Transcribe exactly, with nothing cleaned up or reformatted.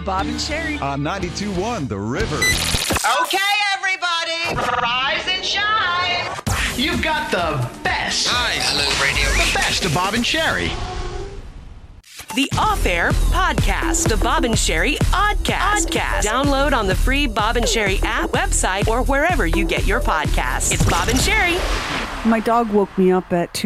Bob and Sherry. On ninety-two point one The River. Okay, everybody, rise and shine. You've got the best. Hi, hello, radio. The best of Bob and Sherry. The Off-Air Podcast, the Bob and Sherry Oddcast. Oddcast. Download on the free Bob and Sherry app, website, or wherever you get your podcasts. It's Bob and Sherry. My dog woke me up at two